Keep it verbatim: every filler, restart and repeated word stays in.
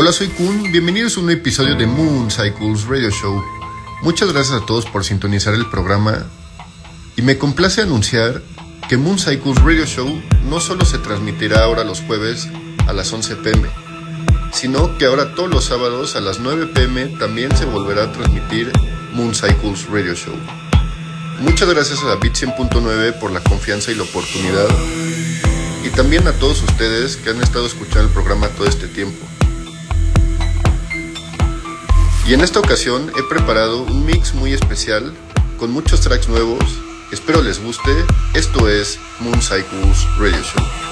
Hola, soy Kun, bienvenidos a un nuevo episodio de Moon Cycles Radio Show. Muchas gracias a todos por sintonizar el programa y me complace anunciar que Moon Cycles Radio Show no solo se transmitirá ahora los jueves a las once pm, sino que ahora todos los sábados a las nueve pm también se volverá a transmitir Moon Cycles Radio Show. Muchas gracias a Bit cien punto nueve por la confianza y la oportunidad, y también a todos ustedes que han estado escuchando el programa todo este tiempo. Y en esta ocasión he preparado un mix muy especial con muchos tracks nuevos. Espero les guste. Esto es Moon Cycles Radio Show.